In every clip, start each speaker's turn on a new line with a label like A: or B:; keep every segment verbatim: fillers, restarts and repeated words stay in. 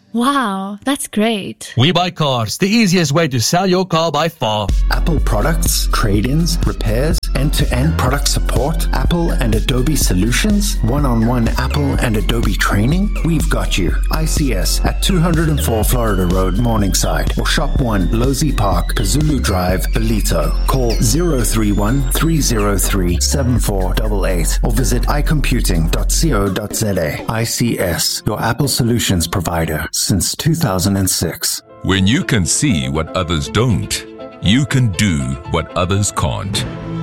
A: Wow, that's great.
B: We Buy Cars, the easiest way to sell your car by far.
C: Apple products, trade-ins, repairs, end-to-end product support, Apple and Adobe solutions, one-on-one Apple and Adobe training. We've got you. I C S at two oh four Florida Road, Morningside, or Shop one, Losey Park, Kazulu Drive, Belito. Call zero three one, three zero three, seven four eight eight or visit i computing dot co dot za. I C S, your Apple solutions provider since two thousand six.
D: When you can see what others don't, you can do what others can't.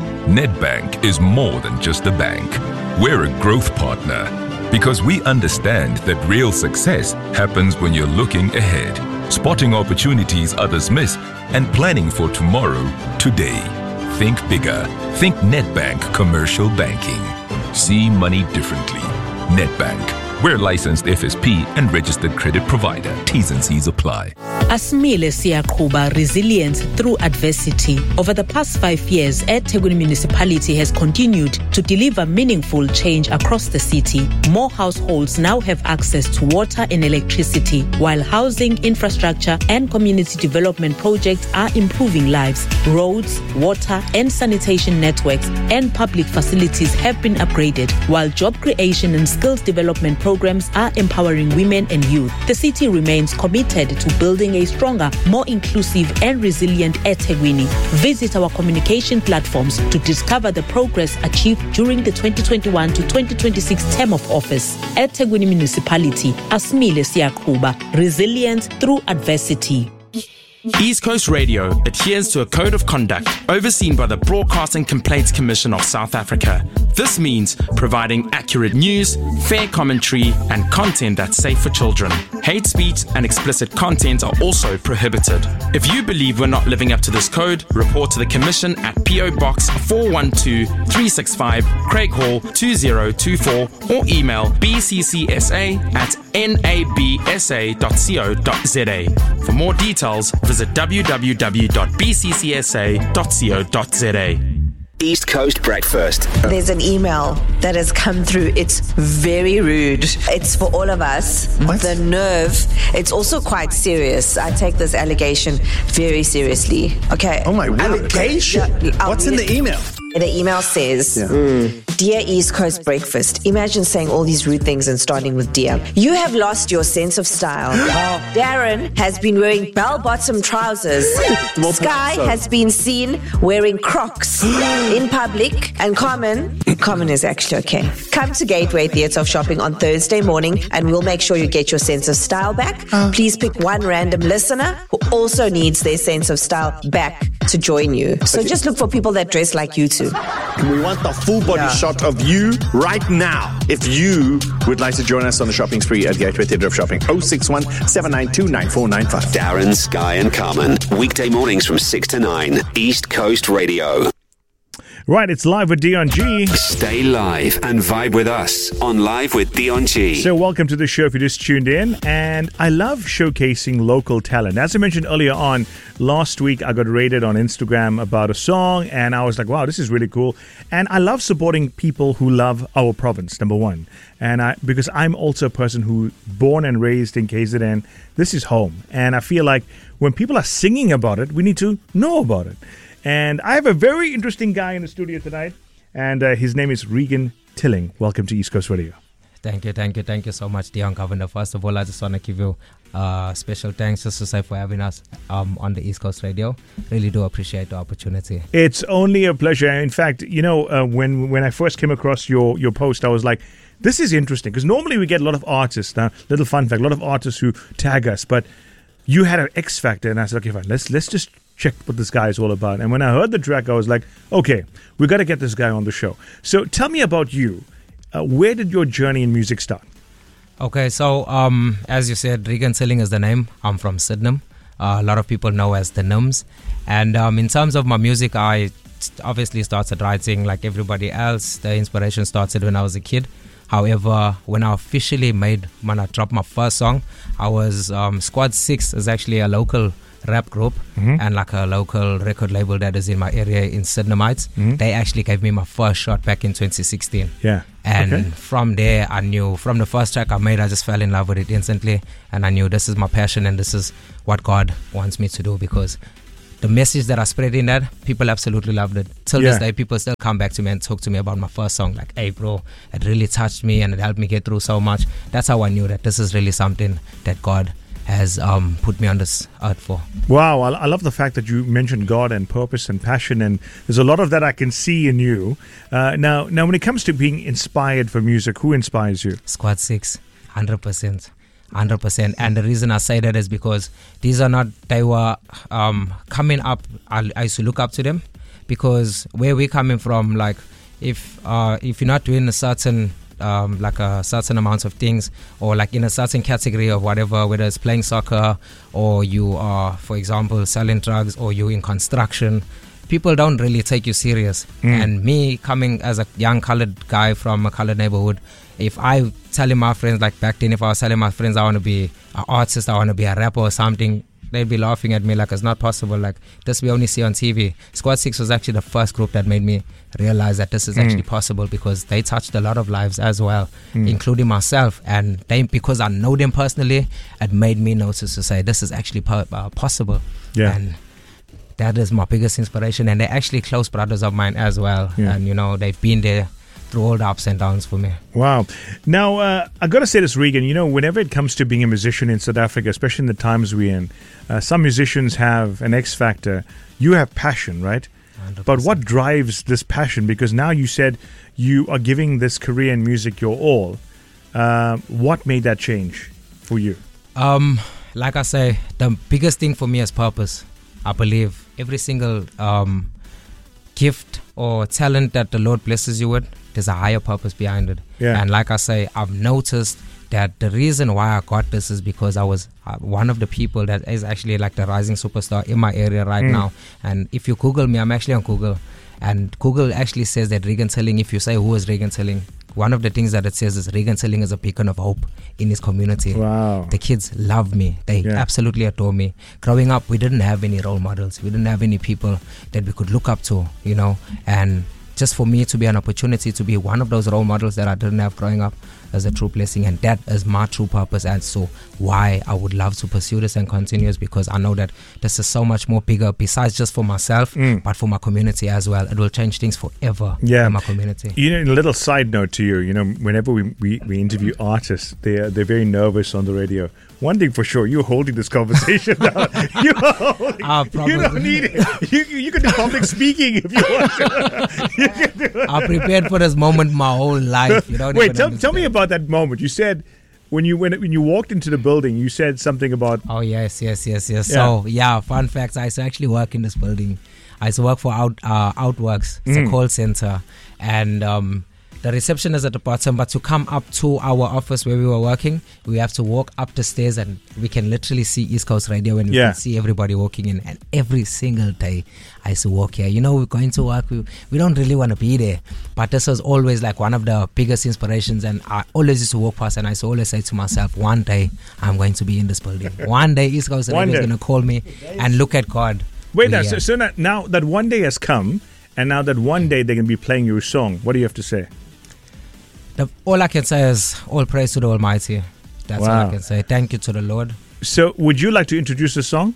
D: Nedbank is more than just a bank. We're a growth partner because we understand that real success happens when you're looking ahead, spotting opportunities others miss, and planning for tomorrow today. Think bigger. Think Nedbank Commercial Banking. See money differently. Nedbank. We're licensed F S P and registered credit provider. T's and C's apply.
E: Asmile Siyaqhuba Resilience Through Adversity. Over the past five years, eThekwini Municipality has continued to deliver meaningful change across the city. More households now have access to water and electricity, while housing, infrastructure, and community development projects are improving lives. Roads, water, and sanitation networks and public facilities have been upgraded, while job creation and skills development programs are empowering women and youth. The city remains committed to building a stronger, more inclusive and resilient eThekwini. Visit our communication platforms to discover the progress achieved during the twenty twenty-one to twenty twenty-six term of office. eThekwini Municipality, Asmile Siyaqhuba, Resilience Through Adversity.
F: East Coast Radio adheres to a code of conduct overseen by the Broadcasting Complaints Commission of South Africa. This means providing accurate news, fair commentary, and content that's safe for children. Hate speech and explicit content are also prohibited. If you believe we're not living up to this code, report to the Commission at P O Box four one two, three six five, Craig Hall two zero two four or email b c c s a at n a b s a dot co dot za. For more details, visit w w w dot b c c s a dot co dot za.
G: East Coast Breakfast.
H: There's an email that has come through. It's very rude. It's for all of us.
C: What?
H: The nerve. It's also quite serious. I take this allegation very seriously. Okay.
I: Oh my word. Allegation?
H: Yeah,
I: What's in the email?
H: The email says,
I: Yeah.
H: mm, Dear East Coast Breakfast, imagine saying all these rude things and starting with dear. You have lost your sense of style. Darren has been wearing bell-bottom trousers. Sky has been seen wearing Crocs in public. And Common, Common is actually okay. Come to Gateway Theatre of Shopping on Thursday morning and we'll make sure you get your sense of style back.
I: Uh.
H: Please pick one random listener who also needs their sense of style back to join you. So just look for people that dress like you too.
I: We want the full body
H: Yeah.
I: shot of you right now. If you would like to join us on the shopping spree at Gateway Theatre of Shopping, oh six one, seven nine two, nine four nine five.
G: Darren, Sky and Carmen. Weekday mornings from six to nine. East Coast Radio.
J: Right, it's Live with Dion G.
G: Stay live and vibe with us on Live with Dion G.
J: So welcome to the show if you just tuned in. And I love showcasing local talent. As I mentioned earlier on, last week I got rated on Instagram about a song and I was like, wow, this is really cool. And I love supporting people who love our province, number one. And I, because I'm also a person who born and raised in K Z N, this is home. And I feel like when people are singing about it, we need to know about it. And I have a very interesting guy in the studio tonight, and uh, his name is Regan Tilling. Welcome to East Coast Radio.
K: Thank you, thank you, thank you so much, Dion Governor. First of all, I just want to give you uh, special thanks, just to say, for having us um, on the East Coast Radio. Really do appreciate the opportunity.
J: It's only a pleasure. In fact, you know, uh, when when I first came across your, your post, I was like, this is interesting, because normally we get a lot of artists. Now, little fun fact, a lot of artists who tag us, but you had an X factor, and I said, okay, fine, let's let's just check what this guy is all about. And when I heard the track, I was like, okay, we got to get this guy on the show. So tell me about you. Uh, where did your journey in music start?
K: Okay, so um, as you said, Regan Tilling is the name. I'm from Sydenham. Uh, a lot of people know as the Nims. And um, in terms of my music, I obviously started writing like everybody else. The inspiration started when I was a kid. However, when I officially made, when I dropped my first song, I was, um, Squad six is actually a local rap group
J: Mhm.
K: and like a local record label that is in my area in Sydnamites.
J: Mhm.
K: They actually gave me my first shot back in twenty sixteen.
J: Yeah.
K: And
J: Okay.
K: from there, I knew, from the first track I made, I just fell in love with it instantly. And I knew this is my passion and this is what God wants me to do, because the message that I spread in that, people absolutely loved it. Till
J: Yeah.
K: this day, people still come back to me and talk to me about my first song. Like, hey, bro, it really touched me and it helped me get through so much. That's how I knew that this is really something that God has um, put me on this earth for.
J: Wow, I, I love the fact that you mentioned God and purpose and passion, and there's a lot of that I can see in you. Uh, now, now, when it comes to being inspired for music, who inspires you?
K: Squad six, one hundred percent. one hundred percent. And the reason I say that is because these are not, they were um, coming up, I, I used to look up to them, because where we're coming from, like, if uh, if you're not doing a certain Um, like a certain amount of things, or like in a certain category of whatever, whether it's playing soccer or you are, for example, selling drugs, or you're in construction, people don't really take you serious.
J: Mm.
K: And me coming as a young colored guy from a colored neighborhood, if I telling my friends, like back then, if I was telling my friends I want to be an artist, I want to be a rapper or something, they'd be laughing at me like it's not possible, like this we only see on T V. Squad six was actually the first group that made me realize that this is
J: Mm.
K: actually possible, because they touched a lot of lives as well,
J: Mm.
K: including myself. And they, because I know them personally, it made me notice to say this is actually po- uh, possible.
J: Yeah.
K: And that is my biggest inspiration. And they're actually close brothers of mine as well.
J: Yeah.
K: And, you know, they've been there through all the ups and downs for me.
J: Wow. Now, uh, I got to say this, Regan, you know, whenever it comes to being a musician in South Africa, especially in the times we're in, uh, some musicians have an X factor. You have passion, right?
K: one hundred percent.
J: But what drives this passion? Because now you said you are giving this career in music your all. Uh, what made that change for you?
K: Um, like I say, the biggest thing for me is purpose. I believe every single um, gift or talent that the Lord blesses you with, there's a higher purpose behind it.
J: Yeah.
K: And like I say, I've noticed that the reason why I got this is because I was uh, one of the people that is actually like the rising superstar in my area right
J: Mm.
K: now. And if you Google me, I'm actually on Google. And Google actually says that Regan Tilling, if you say who is Regan Tilling, one of the things that it says is Regan Tilling is a beacon of hope in his community.
J: Wow.
K: The kids love me. They
J: Yeah.
K: absolutely adore me. Growing up, we didn't have any role models. We didn't have any people that we could look up to, you know. And just for me to be an opportunity to be one of those role models that I didn't have growing up is a true blessing. And that is my true purpose. And so why I would love to pursue this and continue is because I know that this is so much more bigger besides just for myself,
J: Mm.
K: but for my community as well. It will change things forever
J: Yeah.
K: in my community.
J: You know, a little side note to you, you know, whenever we, we, we interview artists, they're, they're very nervous on the radio. One thing for sure, you're holding this conversation down. You are holding,
K: Ah,
J: you
K: probably.
J: don't need it. You, you can do public speaking if you want to. You can do it.
K: I prepared for this moment my whole life. You don't
J: Wait,
K: even
J: tell,
K: understand.
J: tell me about that moment. You said when you when, when you walked into the building, you said something about.
K: Oh yes, yes, yes, yes.
J: Yeah.
K: So yeah, fun facts. I used to actually work in this building. I used to work for Out uh, Outworks. It's
J: Mm.
K: a call center, and um, the reception is at the bottom. But to come up to our office where we were working, we have to walk up the stairs, and we can literally see East Coast Radio, and we
J: Yeah.
K: can see everybody walking in. And every single day, I used to walk here. You know, we're going to work. We, we don't really want to be there, but this was always like one of the biggest inspirations. And I always used to walk past, and I used to always say to myself, one day I'm going to be in this building. One day East Coast
J: One
K: Radio is
J: day.
K: going to call me, and look at God.
J: Wait,
K: We're
J: now, so,
K: here.
J: so now, now that one day has come, and now that one day they're going to be playing your song, what do you have to say?
K: The, all I can say is all praise to the Almighty. That's all
J: Wow.
K: I can say. Thank you to the Lord.
J: So, would you like to introduce the song?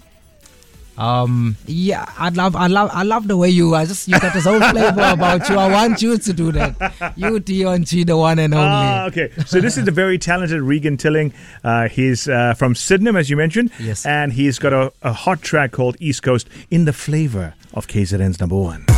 K: Um, yeah, I love, I love, I love the way you. I just you got this whole flavor about you. I want you to do that. You, Dion G, the one and only.
J: Ah, okay. So this is the very talented Regan Tilling. Uh, he's uh, from Sydenham, as you mentioned.
K: Yes.
J: And he's got a, a hot track called East Coast in the flavor of K Z N's number one.